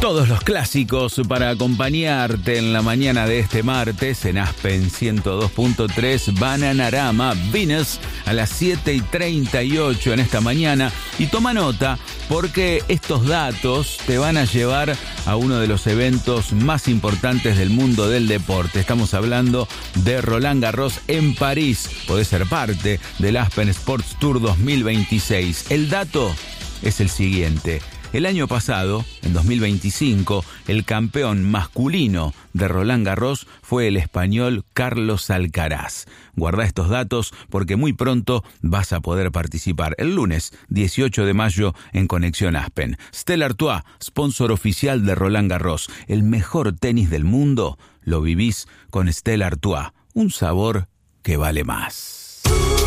Todos los clásicos para acompañarte en la mañana de este martes en Aspen 102.3 Bananarama Venus a las 7:38 en esta mañana. Y toma nota porque estos datos te van a llevar a uno de los eventos más importantes del mundo del deporte. Estamos hablando de Roland Garros en París. Podés ser parte del Aspen Sports Tour 2026. El dato es el siguiente. El año pasado, en 2025, el campeón masculino de Roland Garros fue el español Carlos Alcaraz. Guarda estos datos porque muy pronto vas a poder participar. El lunes 18 de mayo en Conexión Aspen. Stella Artois, sponsor oficial de Roland Garros. El mejor tenis del mundo lo vivís con Stella Artois. Un sabor que vale más.